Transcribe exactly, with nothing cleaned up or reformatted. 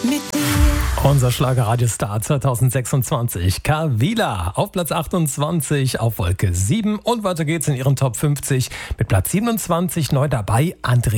mit dir. Unser Schlagerradiostar zwanzig sechsundzwanzig, Kavila, auf Platz achtundzwanzig auf Wolke sieben. Und weiter geht's in ihren Top fünfzig mit Platz siebenundzwanzig neu dabei, Andrea.